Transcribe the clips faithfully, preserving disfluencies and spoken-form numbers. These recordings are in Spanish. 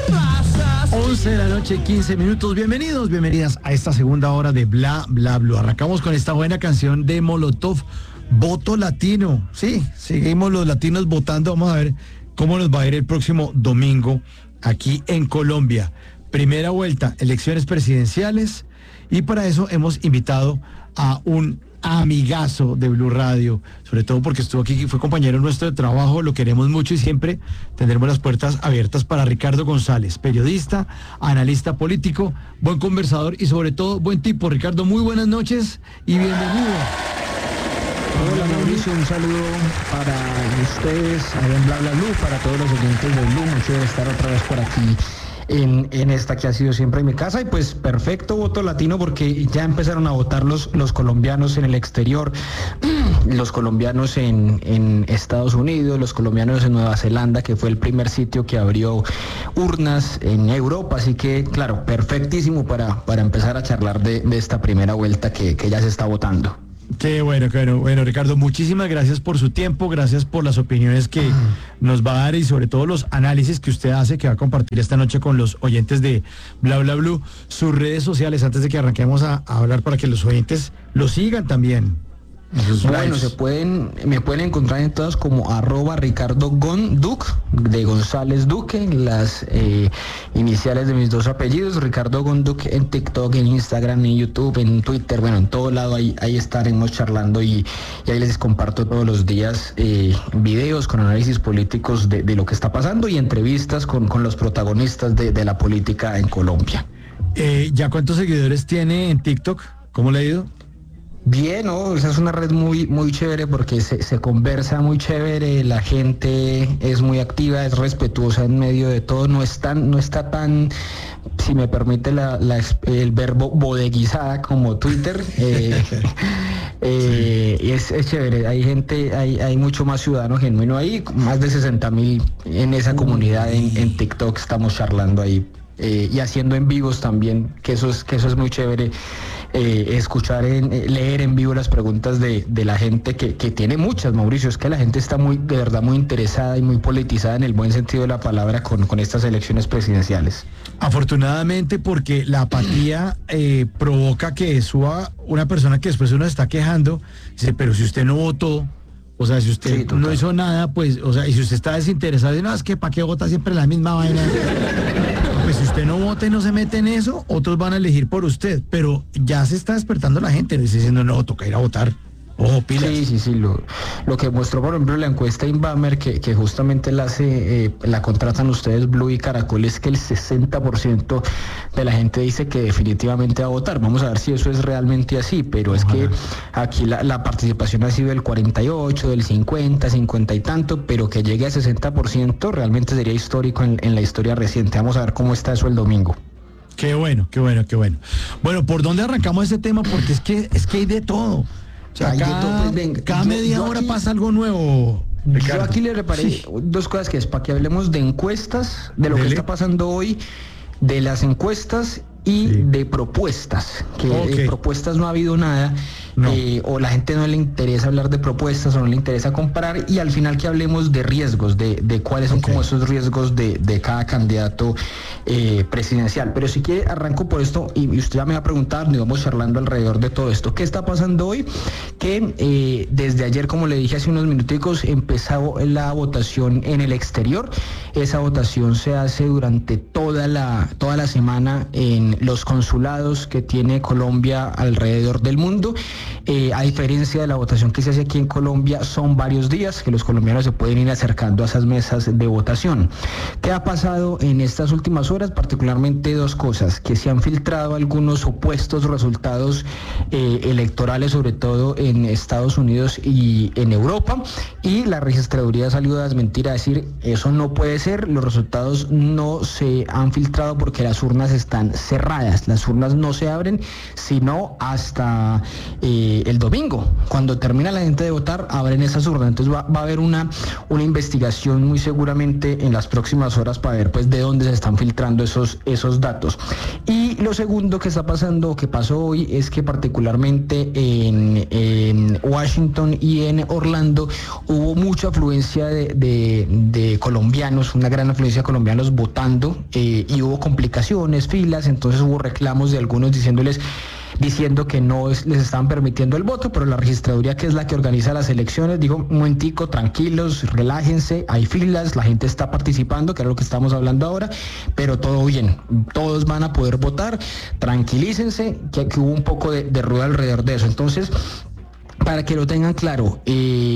once de la noche, quince minutos. Bienvenidos, bienvenidas a esta segunda hora de Bla Bla Blue. Arrancamos con esta buena canción de Molotov, Voto Latino. Sí, seguimos los latinos votando. Vamos a ver cómo nos va a ir el próximo domingo aquí en Colombia. Primera vuelta, elecciones presidenciales, y para eso hemos invitado a un amigazo de Blue Radio, sobre todo porque estuvo aquí, fue compañero nuestro de trabajo, lo queremos mucho y siempre tendremos las puertas abiertas para Ricardo González, periodista, analista político, buen conversador y sobre todo buen tipo. Ricardo, muy buenas noches y bienvenido. Hola Mauricio, un saludo para ustedes, ahí en Bla Bla Blue, para todos los oyentes de Blue, mucho de estar otra vez por aquí en, en esta que ha sido siempre mi casa. Y pues perfecto, voto latino, porque ya empezaron a votar los, los colombianos en el exterior, los colombianos en, en Estados Unidos, los colombianos en Nueva Zelanda, que fue el primer sitio que abrió urnas en Europa. Así que claro, perfectísimo para, para empezar a charlar de, de esta primera vuelta que, que ya se está votando. Qué bueno, qué bueno. Bueno, Ricardo, muchísimas gracias por su tiempo, gracias por las opiniones que nos va a dar y sobre todo los análisis que usted hace, que va a compartir esta noche con los oyentes de Bla Bla Blue. Sus redes sociales, antes de que arranquemos a, a hablar, para que los oyentes lo sigan también. Bueno, se pueden, me pueden encontrar en todas como arroba Ricardo Gonduc, de González Duque, las eh, iniciales de mis dos apellidos, Ricardo Gonduc, en TikTok, en Instagram, en YouTube, en Twitter, bueno, en todo lado ahí, ahí estaremos charlando y, y ahí les comparto todos los días eh, videos con análisis políticos de, de lo que está pasando y entrevistas con, con los protagonistas de, de la política en Colombia. Eh, ¿Ya cuántos seguidores tiene en TikTok? ¿Cómo le ha ido? Bien, ¿no? Esa es una red muy muy chévere porque se, se conversa muy chévere, la gente es muy activa, es respetuosa en medio de todo, no es tan, no está tan, si me permite la, la, el verbo, bodeguizada como Twitter. eh, eh, sí. es, es chévere, hay gente, hay, hay mucho más ciudadano genuino ahí, más de sesenta mil en esa comunidad en, en TikTok, estamos charlando ahí eh, y haciendo en vivos también, que eso es, que eso es muy chévere. Eh, escuchar, en, eh, leer en vivo las preguntas de, de la gente, que, que tiene muchas, Mauricio. Es que la gente está muy, de verdad, muy interesada y muy politizada en el buen sentido de la palabra con, con estas elecciones presidenciales. Afortunadamente, porque la apatía eh, provoca que suba una persona que después uno está quejando, dice, pero si usted no votó, o sea, si usted sí, no hizo nada, pues, o sea, y si usted está desinteresado, no, es que ¿para qué vota siempre la misma vaina? Pues si usted no vota y no se mete en eso, otros van a elegir por usted, pero ya se está despertando la gente, le está diciendo, no, toca ir a votar. Ojo, pilas. Sí, sí, sí, lo, lo que mostró, por ejemplo, la encuesta Inbamer, que, que justamente la hace, eh, la contratan ustedes, Blue y Caracol, es que el sesenta por ciento de la gente dice que definitivamente va a votar. Vamos a ver si eso es realmente así, pero es que aquí la, la participación ha sido del cuarenta y ocho, del cincuenta, cincuenta y tanto, pero que llegue a sesenta por ciento realmente sería histórico en, en la historia reciente. Vamos a ver cómo está eso el domingo. Qué bueno, qué bueno, qué bueno. Bueno, ¿por dónde arrancamos este tema? Porque es que, es que hay de todo. O sea, cada, pues venga, cada media yo, yo hora aquí, pasa algo nuevo, Ricardo. Yo aquí le reparé sí. dos cosas, que es para que hablemos de encuestas, de lo Dele. que está pasando hoy, de las encuestas y sí. de propuestas, que okay. de propuestas no ha habido nada, no. eh, o la gente no le interesa hablar de propuestas o no le interesa comparar, y al final que hablemos de riesgos, de, de cuáles son okay. como esos riesgos de, de cada candidato eh, presidencial. Pero si quiere arranco por esto y usted ya me va a preguntar, nos vamos charlando alrededor de todo esto. ¿Qué está pasando hoy? Que eh, desde ayer, como le dije hace unos minuticos, empezó la votación en el exterior. Esa votación se hace durante toda la, toda la semana en los consulados que tiene Colombia alrededor del mundo. Eh, a diferencia de la votación que se hace aquí en Colombia, son varios días que los colombianos se pueden ir acercando a esas mesas de votación. ¿Qué ha pasado en estas últimas horas? Particularmente dos cosas, que se han filtrado algunos supuestos resultados eh, electorales, sobre todo en Estados Unidos y en Europa, y la registraduría salió a desmentir, a decir, eso no puede ser, los resultados no se han filtrado porque las urnas están cerradas, las urnas no se abren, sino hasta... Eh, eh, el domingo. Cuando termina la gente de votar, abren esas urnas. Entonces va, va a haber una, una investigación muy seguramente en las próximas horas para ver pues de dónde se están filtrando esos, esos datos. Y lo segundo que está pasando, que pasó hoy, es que particularmente en, en Washington y en Orlando hubo mucha afluencia de, de, de colombianos, una gran afluencia de colombianos votando, eh, y hubo complicaciones, filas, entonces hubo reclamos de algunos diciéndoles diciendo que no es, les estaban permitiendo el voto, pero la registraduría, que es la que organiza las elecciones, dijo: un momentico, tranquilos, relájense, hay filas, la gente está participando, que es lo que estamos hablando ahora, pero todo bien, todos van a poder votar, tranquilícense, que, que hubo un poco de, de ruido alrededor de eso. Entonces, para que lo tengan claro, eh,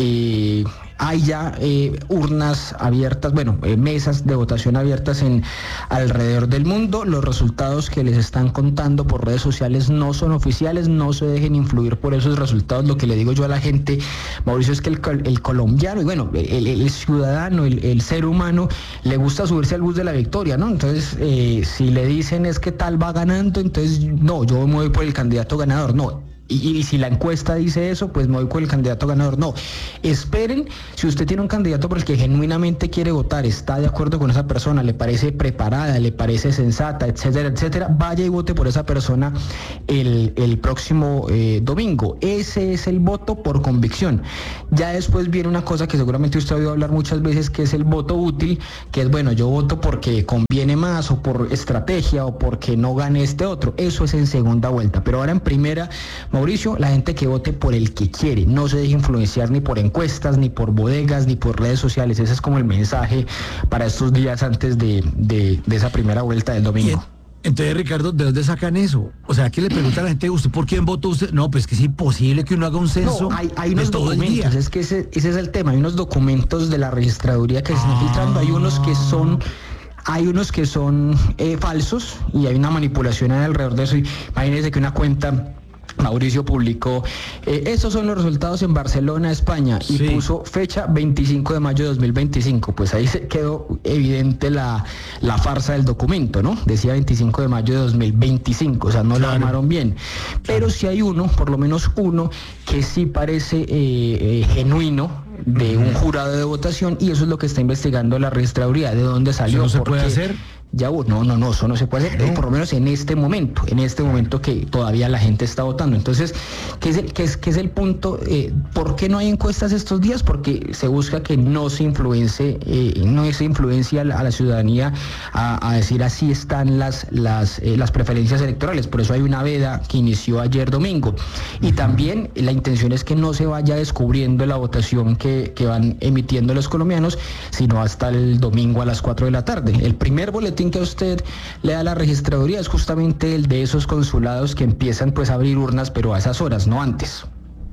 eh, hay ya eh, urnas abiertas, bueno, eh, mesas de votación abiertas en alrededor del mundo. Los resultados que les están contando por redes sociales no son oficiales, no se dejen influir por esos resultados. Lo que le digo yo a la gente, Mauricio, es que el, el colombiano, y bueno, el, el ciudadano, el, el ser humano, le gusta subirse al bus de la victoria, ¿no? Entonces, eh, si le dicen es que tal va ganando, entonces no, yo me voy por el candidato ganador, no. Y, y si la encuesta dice eso, pues me voy con el candidato ganador. No, esperen, si usted tiene un candidato por el que genuinamente quiere votar, está de acuerdo con esa persona, le parece preparada, le parece sensata, etcétera, etcétera, vaya y vote por esa persona el, el próximo eh, domingo. Ese es el voto por convicción. Ya después viene una cosa que seguramente usted ha oído hablar muchas veces, que es el voto útil, que es, bueno, yo voto porque conviene más, o por estrategia, o porque no gane este otro. Eso es en segunda vuelta, pero ahora en primera, Mauricio, la gente que vote por el que quiere, no se deje influenciar ni por encuestas, ni por bodegas, ni por redes sociales. Ese es como el mensaje para estos días antes de, de, de esa primera vuelta del domingo. Entonces, Ricardo, ¿de dónde sacan eso? O sea, ¿qué le pregunta a la gente? ¿Usted por quién votó usted? No, pues que es imposible que uno haga un censo. No, hay, hay unos documentos, es que ese, ese es el tema. Hay unos documentos de la registraduría que se están ah. filtrando, hay unos que son... Hay unos que son eh, falsos, y hay una manipulación alrededor de eso. Imagínense que una cuenta, Mauricio, publicó, eh, estos son los resultados en Barcelona, España, y sí. puso fecha veinticinco de mayo de dos mil veinticinco. Pues ahí se quedó evidente la, la farsa del documento, ¿no? Decía veinticinco de mayo de dos mil veinticinco, o sea, no claro. lo armaron bien. Pero claro. si hay uno, por lo menos uno, que sí parece eh, eh, genuino, de un jurado de votación, y eso es lo que está investigando la registraduría. ¿De dónde salió? ¿Eso no se puede hacer? Ya, no, no, no, eso no se puede hacer, no. por lo menos en este momento, en este momento que todavía la gente está votando. Entonces, ¿qué es el, qué es, qué es el punto? Eh, ¿Por qué no hay encuestas estos días? Porque se busca que no se influencie, eh, no se influencia a la, a la ciudadanía a, a decir así están las, las, eh, las preferencias electorales. Por eso hay una veda que inició ayer domingo. Y también la intención es que no se vaya descubriendo la votación que, que van emitiendo los colombianos, sino hasta el domingo a las cuatro de la tarde. El primer boletín que a usted le da la registraduría es justamente el de esos consulados que empiezan pues a abrir urnas, pero a esas horas, no antes.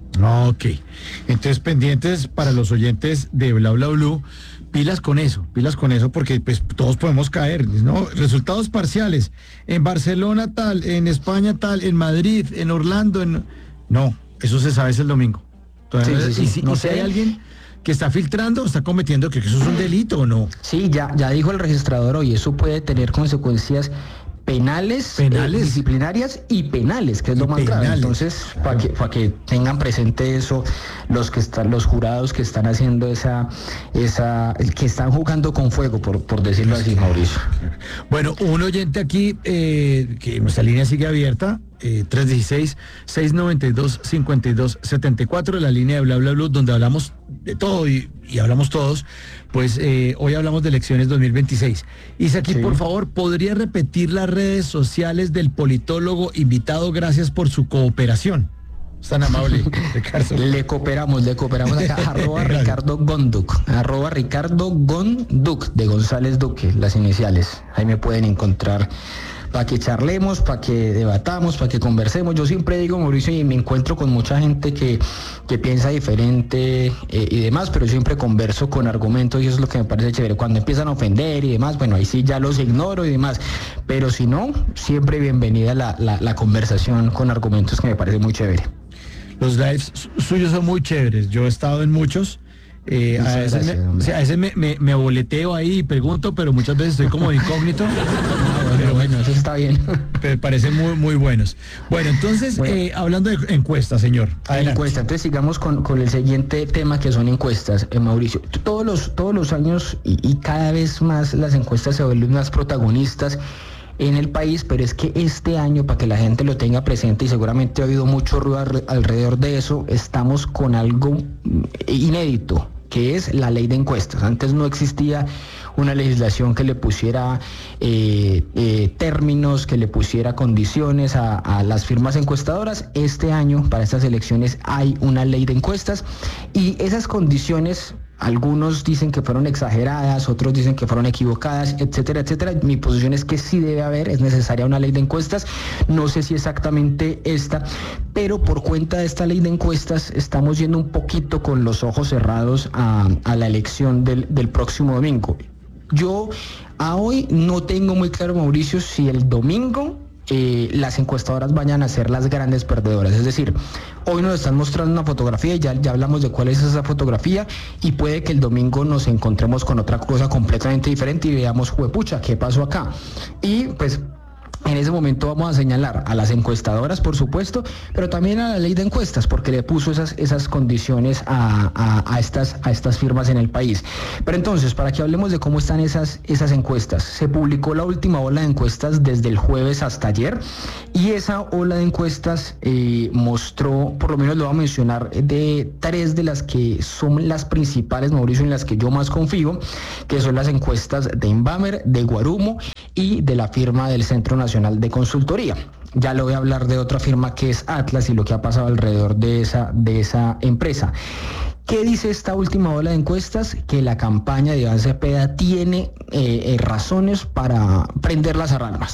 Ok, entonces pendientes para los oyentes de Bla Bla Blue, pilas con eso, pilas con eso, porque pues todos podemos caer, ¿no? Resultados parciales, en Barcelona tal, en España tal, en Madrid, en Orlando, en... No, eso se sabe es el domingo. Sí, sí, sí. Y si, no y si hay alguien que está filtrando, está cometiendo, que eso es un delito, ¿o no? Sí, ya, ya dijo el registrador hoy, eso puede tener consecuencias penales, penales. Eh, disciplinarias y penales, que es y lo más penales. grave. Entonces, para que, para que tengan presente eso, los que están, los jurados que están haciendo esa, esa, que están jugando con fuego, por, por decirlo así, Mauricio. Bueno, un oyente aquí, eh, que nuestra línea sigue abierta, eh, tres uno seis, seis nueve dos, cinco dos siete cuatro, la línea de Bla Bla Blue, donde hablamos de todo y, y hablamos todos. Pues eh, hoy hablamos de elecciones dos mil veintiséis. Isaki, sí. por favor, ¿podría repetir las redes sociales del politólogo invitado? Gracias por su cooperación. Es tan amable, Ricardo. Le cooperamos, le cooperamos acá, arroba Ricardo Gonduc, arroba Ricardo Gonduc, de González Duque, las iniciales. Ahí me pueden encontrar para que charlemos, para que debatamos, para que conversemos. Yo siempre digo, Mauricio, y me encuentro con mucha gente que, que piensa diferente eh, y demás, pero yo siempre converso con argumentos, y eso es lo que me parece chévere. Cuando empiezan a ofender y demás, bueno, ahí sí ya los ignoro y demás, pero si no, siempre bienvenida la, la, la conversación con argumentos, que me parece muy chévere. Los lives suyos son muy chéveres, yo he estado en muchos, Eh, a veces, gracias, me, o sea, a veces me, me, me boleteo ahí y pregunto, pero muchas veces estoy como incógnito. Pero bueno, eso está bien. Pero parecen muy, muy buenos. Bueno, entonces, bueno, eh, hablando de encuestas, señor. Adelante. Encuesta, entonces sigamos con, con el siguiente tema, que son encuestas, eh, Mauricio. Todos los, todos los años y, y cada vez más las encuestas se vuelven más protagonistas en el país, pero es que este año, para que la gente lo tenga presente, y seguramente ha habido mucho ruido alrededor de eso, estamos con algo inédito, que es la ley de encuestas. Antes no existía una legislación que le pusiera eh, eh, términos, que le pusiera condiciones a, a las firmas encuestadoras. Este año, para estas elecciones, hay una ley de encuestas y esas condiciones, algunos dicen que fueron exageradas, otros dicen que fueron equivocadas, etcétera, etcétera. Mi posición es que sí debe haber, es necesaria una ley de encuestas. No sé si exactamente esta, pero por cuenta de esta ley de encuestas estamos yendo un poquito con los ojos cerrados a, a la elección del, del próximo domingo. Yo a hoy no tengo muy claro, Mauricio, si el domingo Eh, las encuestadoras vayan a ser las grandes perdedoras. Es decir, hoy nos están mostrando una fotografía y ya, ya hablamos de cuál es esa fotografía, y puede que el domingo nos encontremos con otra cosa completamente diferente y veamos, juepucha, ¿qué pasó acá? Y pues en ese momento vamos a señalar a las encuestadoras, por supuesto, pero también a la ley de encuestas, porque le puso esas, esas condiciones a, a, a, estas, a estas firmas en el país. Pero entonces, para que hablemos de cómo están esas, esas encuestas, se publicó la última ola de encuestas desde el jueves hasta ayer, y esa ola de encuestas eh, mostró, por lo menos lo voy a mencionar, de tres de las que son las principales, Mauricio, en las que yo más confío, que son las encuestas de Inbamer, de Guarumo y de la firma del Centro Nacional de Consultoría. Ya le voy a hablar de otra firma que es Atlas y lo que ha pasado alrededor de esa, de esa empresa. ¿Qué dice esta última ola de encuestas? Que la campaña de Iván Cepeda tiene eh, eh, razones para prender las alarmas.